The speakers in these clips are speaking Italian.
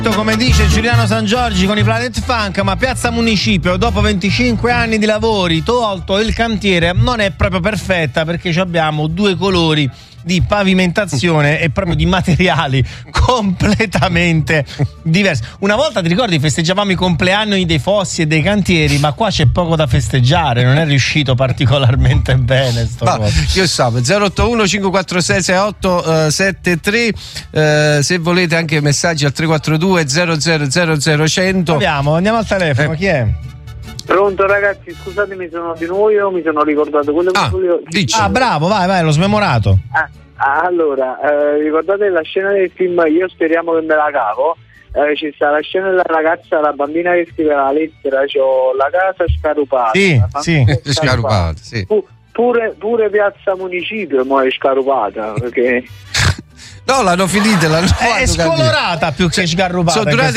Come dice Giuliano San Giorgi con i Planet Funk, ma Piazza Municipio dopo 25 anni di lavori, tolto il cantiere, non è proprio perfetta perché abbiamo due colori di pavimentazione e proprio di materiali completamente diversi. Una volta, ti ricordi, festeggiavamo i compleanni dei fossi e dei cantieri, ma qua c'è poco da festeggiare, non è riuscito particolarmente bene io so, 081 546 6873 se volete anche messaggi al 342 0000 andiamo al telefono. Chi è? Pronto ragazzi, scusatemi, sono di nuovo io, mi sono ricordato quello che volevo. Bravo, vai, l'ho smemorato. Allora, ricordate la scena del film Io speriamo che me la cavo? Ci sta la scena della ragazza, la bambina che scrive la lettera, c'ho la casa scarupata. Sì, scarupata, sì. Pure Piazza Municipio mo è scarupata, perché... No, l'hanno finita, è scolorata più che sgarrupata. Sono durati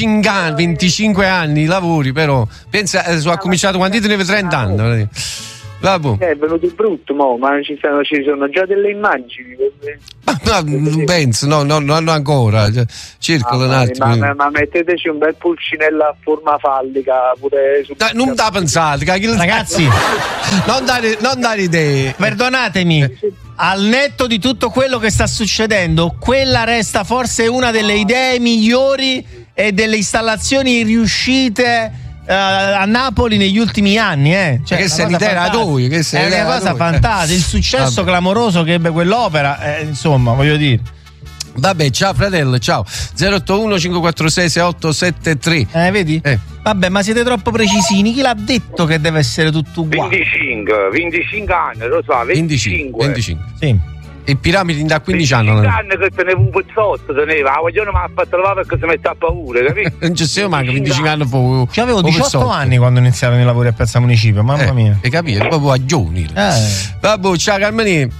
25 anni i lavori, però pensa, ha cominciato quando tenevo 30 anni. È venuto brutto, ma ci sono già delle immagini. Non penso, no, non hanno ancora. Circola un attimo. Ma metteteci un bel pulcinello a forma fallica pure su. Non da pensate, ragazzi, non dare idee. Perdonatemi. Al netto di tutto quello che sta succedendo, quella resta forse una delle idee migliori e delle installazioni riuscite a Napoli negli ultimi anni, Cioè, che sei l'idea era tua, è una cosa fantastica, il successo clamoroso che ebbe quell'opera, insomma, voglio dire. Vabbè, ciao fratello, ciao. 081 546 6873. Vedi? Vabbè, ma siete troppo precisini. Chi l'ha detto che deve essere tutto uguale? 25 anni, lo so, 25. Sì. E piramidi da 15 anni. 25 anni che tenevo un pezzotto, teneva. La voglione mi ha fatto trovare perché si mette a paura, capito? Non ci sei manca 25 anni fu. Ci avevo 18 anni quando iniziarono i lavori a Piazza Municipio, mamma mia. Hai capito? Proprio a giovani. Vabbè, ciao Carmeni.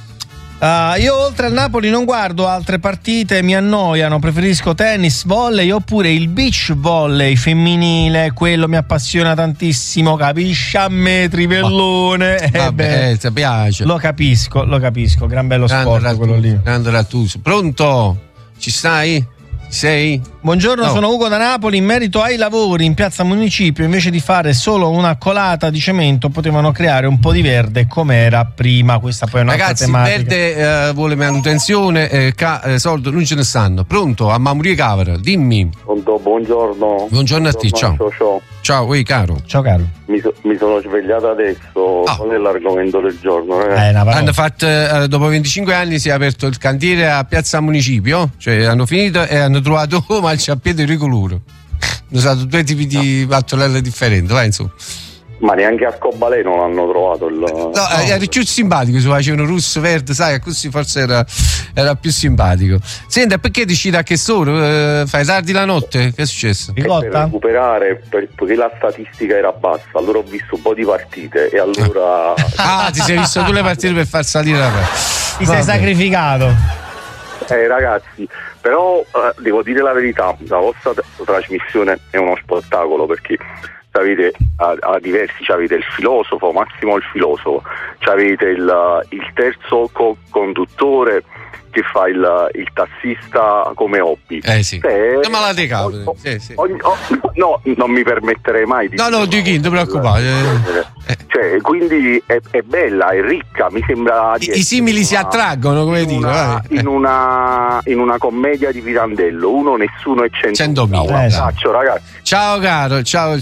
Io oltre al Napoli non guardo altre partite, mi annoiano, preferisco tennis, volley oppure il beach volley femminile, quello mi appassiona tantissimo, capisci a me, trivellone. Ti piace. Lo capisco, gran bello sport quello lì. Grande Rattuso. Pronto? Ci stai? Sei? Buongiorno, sono Ugo da Napoli. In merito ai lavori in Piazza Municipio, invece di fare solo una colata di cemento, potevano creare un po' di verde come era prima. Questa poi è un'altra tematica. Ragazzi, il verde vuole manutenzione, soldi non ce ne stanno. Pronto? A Mamuria Cavara, dimmi. Pronto, buongiorno. Buongiorno a te, ciao. Ciao, caro. Ciao caro. Mi sono svegliato adesso, non è l'argomento del giorno, hanno fatto, dopo 25 anni si è aperto il cantiere a Piazza Municipio, cioè hanno finito e hanno trovato malciappiede ricoloro. Sono stati due tipi di mattonelle differenti, vai insomma. Ma neanche a Scobalè non hanno trovato era più simpatico, se facevano russo, verde, sai, così forse era più simpatico. Senta, perché decidi a che ora? Fai tardi la notte? Che è successo? Per recuperare, perché la statistica era bassa, allora ho visto un po' di partite e allora... ti sei visto tu le partite per far salire la partita. Ti sei sacrificato. Ragazzi, però devo dire la verità, la vostra trasmissione è uno spettacolo, perché avete a diversi, avete il filosofo, Massimo il filosofo, avete il terzo conduttore che fa il tassista come hobby. Sì. Ma la decavo. No, non mi permetterei mai di... No, di chi, non ti preoccupare. Cioè, quindi è bella, è ricca, mi sembra... I simili si attraggono, come dire. In una commedia di Pirandello, uno, nessuno e 100.000. Faccio, ragazzi. Ciao caro, ciao.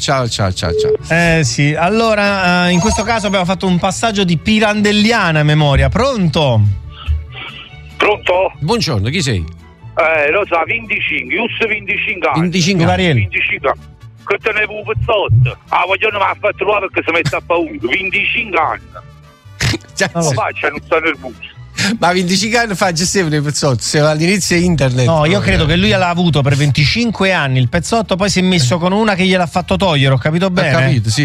Sì, allora in questo caso abbiamo fatto un passaggio di pirandelliana a memoria. Pronto? Buongiorno, chi sei? Lo so, 25, giusto 25 anni. 25 anni. Che tenevo un pezzotto. Vogliono mi ha fatto trovare perché si mette a paura. 25 anni. Non lo faccio, non sto nervoso. Ma 25 anni fa già sempre il pezzotto, se all'inizio è internet. No, io credo che lui l'ha avuto per 25 anni il pezzotto, poi si è messo con una che gliel'ha fatto togliere, ho capito bene? Ho capito, sì.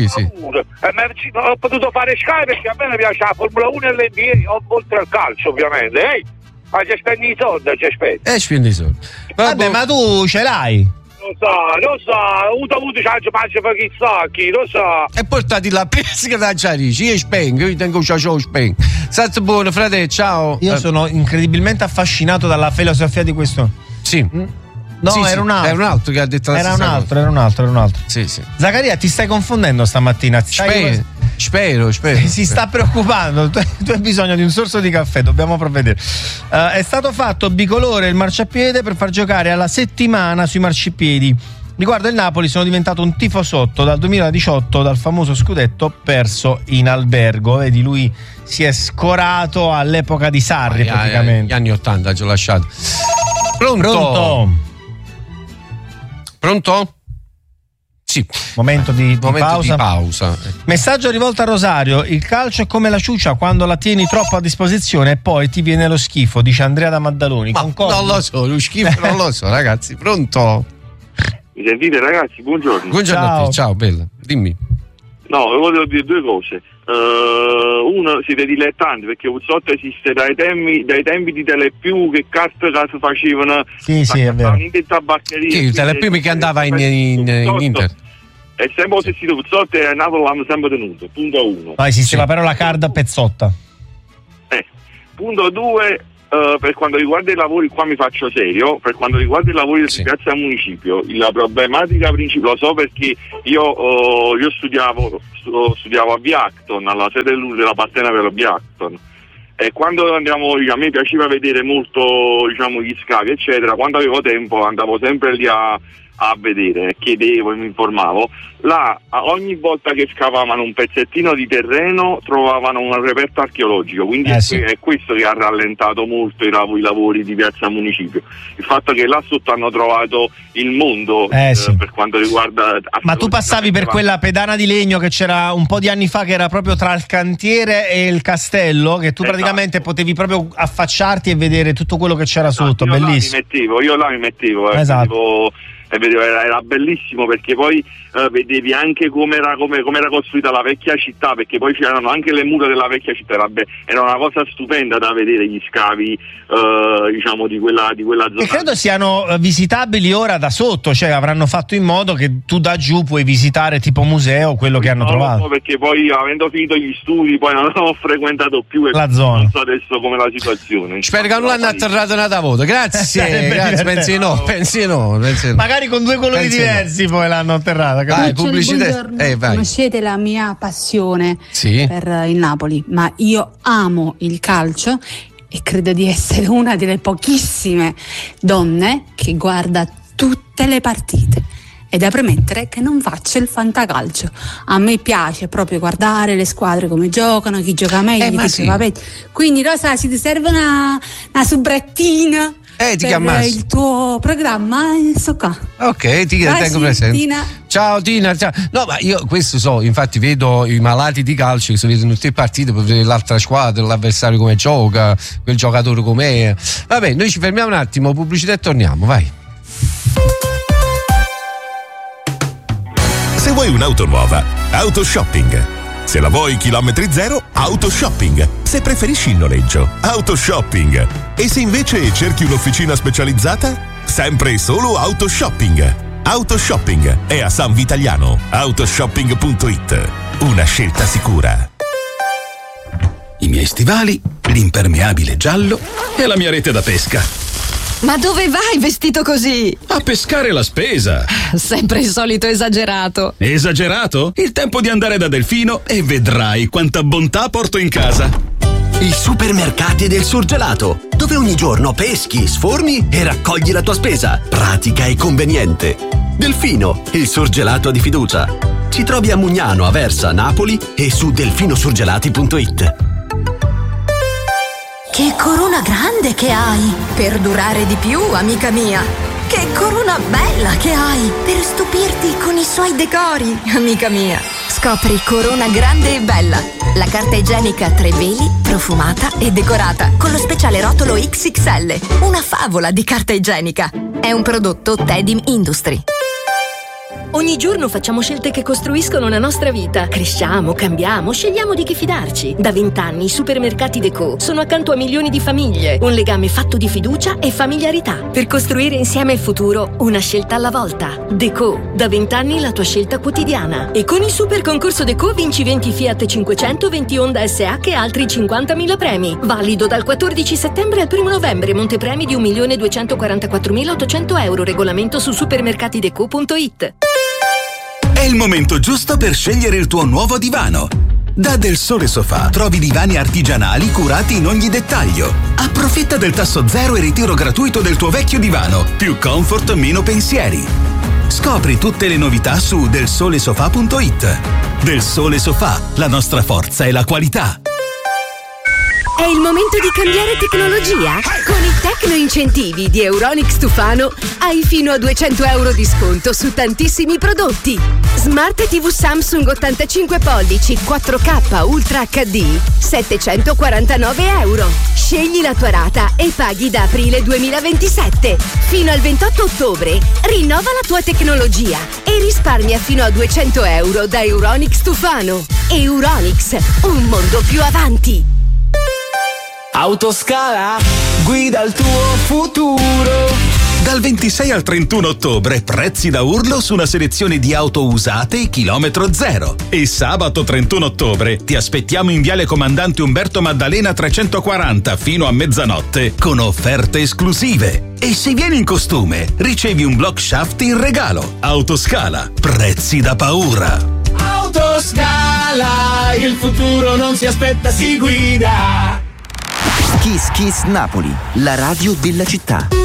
Ho potuto fare Sky perché a me mi piace la Formula 1 e l'NBA, oltre al calcio ovviamente. Ma ci spendi i soldi, ci spendi. Spendi i soldi. Vabbè, ma tu ce l'hai? Lo so, avuto c'è mangia per chissà chi, lo so. E portati la pesca da Ciarici, io spengo, io tengo ciao spengo. State buono, frate, ciao. Io sono incredibilmente affascinato dalla filosofia di questo. Sì. No, Sì, era un altro. Era un altro che ha detto la Era un stessa altro, era un altro. Sì, sì. Zaccaria, ti stai confondendo stamattina. Spero. Si sta preoccupando. Tu hai bisogno di un sorso di caffè, dobbiamo provvedere. È stato fatto bicolore il marciapiede per far giocare alla settimana sui marciapiedi. Riguardo il Napoli, sono diventato un tifosotto dal 2018, dal famoso scudetto perso in albergo. Vedi, lui si è scorato all'epoca di Sarri, praticamente. Gli anni 80 ci ho lasciato. Pronto? Sì. Momento di pausa. Messaggio rivolto a Rosario: il calcio è come la ciuccia, quando la tieni troppo a disposizione e poi ti viene lo schifo, dice Andrea da Maddaloni. Ma non lo so, lo schifo non lo so, ragazzi. Pronto? Mi sentite, ragazzi? Buongiorno. Buongiorno a te, ciao, bella. Dimmi. No, volevo dire due cose. Uno, siete dilettanti, perché Puzzotto esiste dai tempi di Telepiù, che carte si facevano. Sì, è vero. In tabaccheria. Sì, Telepiù che andava in Inter. E sempre sentito Puzzotto e a Napoli l'hanno sempre tenuto. Punto 1. No, esisteva però la carta pezzotta. Punto 2. Per quanto riguarda i lavori, qua mi faccio serio, per quanto riguarda i lavori di Piazza Municipio, la problematica principale, lo so perché io studiavo a Biacton, alla sede della Partena per Biacton, e quando andiamo, a me piaceva vedere molto, gli scavi eccetera, quando avevo tempo andavo sempre lì a vedere, chiedevo e mi informavo. Là, ogni volta che scavavano un pezzettino di terreno trovavano un reperto archeologico, quindi è questo che ha rallentato molto i lavori di Piazza Municipio, il fatto che là sotto hanno trovato il mondo per quanto riguarda. Ma tu passavi per quella pedana di legno che c'era un po' di anni fa, che era proprio tra il cantiere e il castello, che tu praticamente potevi proprio affacciarti e vedere tutto quello che c'era sotto. Bellissimo. Io là mi mettevo esatto. Era bellissimo, perché poi vedevi anche come era costruita la vecchia città, perché poi c'erano anche le mura della vecchia città. Era una cosa stupenda da vedere, gli scavi di quella zona. E credo siano visitabili ora da sotto, cioè avranno fatto in modo che tu da giù puoi visitare tipo museo quello che hanno trovato. No, perché poi avendo finito gli studi poi non ho frequentato più la zona. Non so adesso come la situazione. Spero che non l'hanno atterrato una volta. Grazie, pensi no. Magari con due colori diversi poi l'hanno atterrata. Vai, pubblicità. Vai. Conoscete la mia passione per il Napoli, ma io amo il calcio e credo di essere una delle pochissime donne che guarda tutte le partite. È da premettere che non faccio il fantacalcio. A me piace proprio guardare le squadre come giocano, chi gioca meglio, vabbè. Quindi Rosa, si ti serve una subrettina per il tuo programma? So qua. Ok, ti tengo presente. Tina. Ciao Tina, ciao. No, ma io questo so, infatti vedo i malati di calcio che si vedono tutte le partite per vedere l'altra squadra, l'avversario come gioca, quel giocatore com'è. Vabbè, noi ci fermiamo un attimo, pubblicità e torniamo, vai. Se vuoi un'auto nuova, Autoshopping. Se la vuoi chilometri zero, Autoshopping. Se preferisci il noleggio, Autoshopping. E se invece cerchi un'officina specializzata, sempre e solo Autoshopping. Autoshopping è a San Vitaliano. Autoshopping.it. Una scelta sicura. I miei stivali, l'impermeabile giallo e la mia rete da pesca. Ma dove vai vestito così? A pescare la spesa. Sempre il solito esagerato. Esagerato? Il tempo di andare da Delfino e vedrai quanta bontà porto in casa. I supermercati del surgelato, dove ogni giorno peschi, sforni e raccogli la tua spesa. Pratica e conveniente. Delfino, il surgelato di fiducia. Ci trovi a Mugnano, Aversa, Napoli e su delfinosurgelati.it. Che corona grande che hai! Per durare di più, amica mia! Che corona bella che hai! Per stupirti con i suoi decori, amica mia! Scopri Corona grande e bella! La carta igienica 3 veli, profumata e decorata, con lo speciale rotolo XXL. Una favola di carta igienica! È un prodotto Tedim Industry. Ogni giorno facciamo scelte che costruiscono la nostra vita. Cresciamo, cambiamo, scegliamo di chi fidarci. Da 20 anni i supermercati Deco sono accanto a milioni di famiglie. Un legame fatto di fiducia e familiarità. Per costruire insieme il futuro, una scelta alla volta. Deco, da 20 anni la tua scelta quotidiana. E con il super concorso Deco vinci 20 Fiat 500, 20 Honda SH e altri 50.000 premi. Valido dal 14 settembre al 1 novembre. Montepremi di 1.244.800 euro. Regolamento su supermercatideco.it. È il momento giusto per scegliere il tuo nuovo divano. Da Del Sole Sofà trovi divani artigianali curati in ogni dettaglio. Approfitta del tasso zero e ritiro gratuito del tuo vecchio divano. Più comfort, meno pensieri. Scopri tutte le novità su delsolesofà.it. Del Sole Sofà, la nostra forza è la qualità. È il momento di cambiare tecnologia? Con i Tecno Incentivi di Euronics Tufano hai fino a 200 euro di sconto su tantissimi prodotti. Smart TV Samsung 85 pollici 4K Ultra HD 749 euro. Scegli la tua rata e paghi da aprile 2027. Fino al 28 ottobre rinnova la tua tecnologia e risparmia fino a 200 euro da Euronics Tufano. Euronics, un mondo più avanti. Autoscala, guida il tuo futuro. Dal 26 al 31 ottobre prezzi da urlo su una selezione di auto usate chilometro zero. E sabato 31 ottobre ti aspettiamo in Viale Comandante Umberto Maddalena 340 fino a mezzanotte con offerte esclusive. E se vieni in costume ricevi un block shaft in regalo. Autoscala, prezzi da paura. Autoscala, il futuro non si aspetta, si guida. Kiss Kiss Napoli, la radio della città.